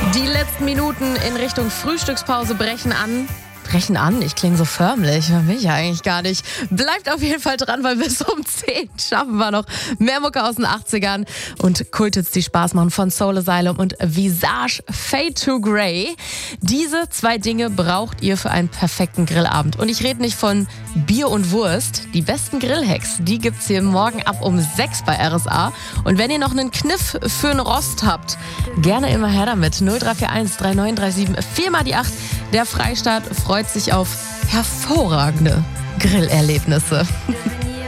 Die letzten Minuten in Richtung Frühstückspause brechen an. Brechen an? Ich klinge so förmlich. Will ich ja eigentlich gar nicht. Bleibt auf jeden Fall dran, weil bis um 10 schaffen wir noch mehr Mucke aus den 80ern und Kulthits, die Spaß machen von Soul Asylum und Visage Fade to Grey. Diese zwei Dinge braucht ihr für einen perfekten Grillabend. Und ich rede nicht von Bier und Wurst. Die besten Grillhacks, die gibt's hier morgen ab um 6 bei RSA. Und wenn ihr noch einen Kniff für einen Rost habt, gerne immer her damit. 0341 3937 4 die 8. Der Freistaat freut sich auf hervorragende Grillerlebnisse.